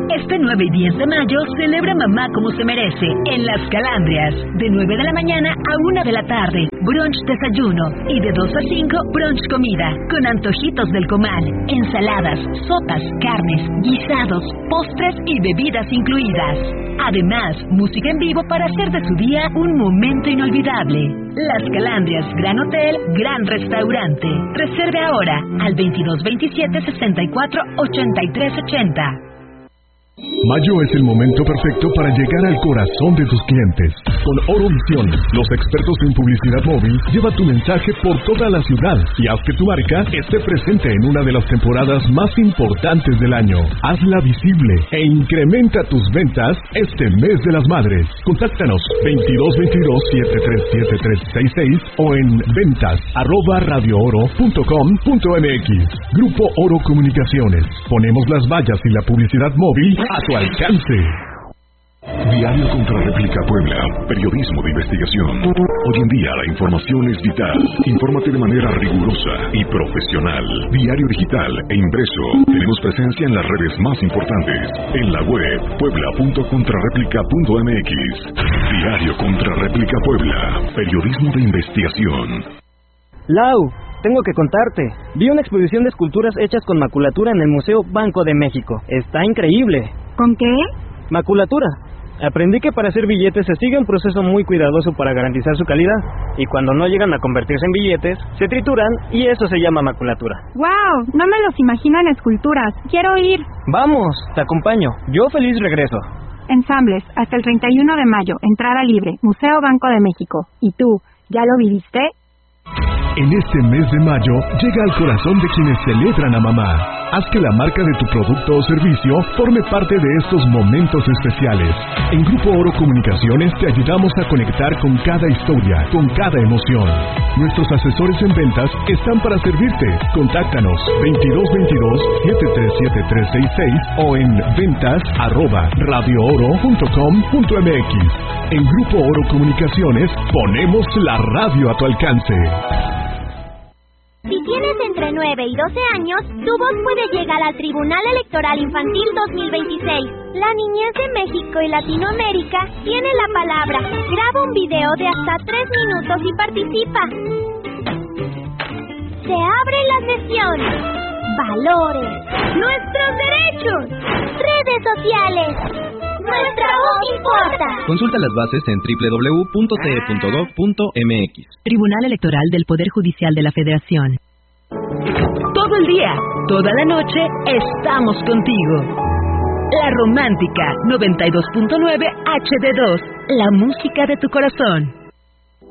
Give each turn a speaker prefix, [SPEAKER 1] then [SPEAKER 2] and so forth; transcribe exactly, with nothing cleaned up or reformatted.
[SPEAKER 1] Este nueve y diez de mayo celebra mamá como se merece en Las Calandrias. De nueve de la mañana a una de la tarde, brunch desayuno. Y de dos a cinco, brunch comida. Con antojitos del comal, ensaladas, sopas, carnes, guisados, postres y bebidas incluidas. Además, música en vivo para hacer de su día un momento inolvidable. Las Calandrias, Gran Hotel, Gran Restaurante. Reserve ahora al veintidós veintisiete sesenta y cuatro ochenta y tres ochenta.
[SPEAKER 2] Mayo es el momento perfecto para llegar al corazón de tus clientes. Con Orovisión, los expertos en publicidad móvil, lleva tu mensaje por toda la ciudad y haz que tu marca esté presente en una de las temporadas más importantes del año. Hazla visible e incrementa tus ventas este mes de las madres. Contáctanos veintidós veintidós siete tres siete tres seis seis o en ventas arroba radiooro punto com punto mx. Grupo Oro Comunicaciones. Ponemos las vallas y la publicidad móvil a tu alcance.
[SPEAKER 3] Diario Contra Réplica Puebla, periodismo de investigación. Hoy en día la información es vital. Infórmate de manera rigurosa y profesional. Diario digital e impreso. Tenemos presencia en las redes más importantes. En la web puebla punto contrarréplica punto mx. Diario Contra Réplica Puebla, periodismo de investigación.
[SPEAKER 4] Lau, tengo que contarte. Vi una exposición de esculturas hechas con maculatura en el Museo Banco de México. Está increíble.
[SPEAKER 5] ¿Con qué?
[SPEAKER 4] Maculatura. Aprendí que para hacer billetes se sigue un proceso muy cuidadoso para garantizar su calidad. Y cuando no llegan a convertirse en billetes, se trituran y eso se llama maculatura.
[SPEAKER 5] ¡Wow! No me los imagino en esculturas. Quiero ir.
[SPEAKER 4] Vamos, te acompaño. Yo feliz regreso.
[SPEAKER 5] Ensambles, hasta el treinta y uno de mayo. Entrada libre. Museo Banco de México. ¿Y tú, ya lo viviste?
[SPEAKER 2] En este mes de mayo, llega al corazón de quienes celebran a mamá. Haz que la marca de tu producto o servicio forme parte de estos momentos especiales. En Grupo Oro Comunicaciones te ayudamos a conectar con cada historia, con cada emoción. Nuestros asesores en ventas están para servirte. Contáctanos veintidós veintidós siete tres siete tres seis seis o en ventas arroba radiooro punto com punto mx. En Grupo Oro Comunicaciones ponemos la radio a tu alcance.
[SPEAKER 6] Si tienes entre nueve y doce años, tu voz puede llegar al Tribunal Electoral Infantil dos mil veintiséis. La niñez de México y Latinoamérica tiene la palabra. Graba un video de hasta tres minutos y participa. Se abre la sesión. Valores. Nuestros derechos. Redes sociales. Nuestra voz importa.
[SPEAKER 7] Consulta las bases en doble u doble u doble u punto c e punto gov punto m x.
[SPEAKER 1] Tribunal Electoral del Poder Judicial de la Federación. Todo el día, toda la noche, estamos contigo. La Romántica noventa y dos punto nueve H D dos, la música de tu corazón.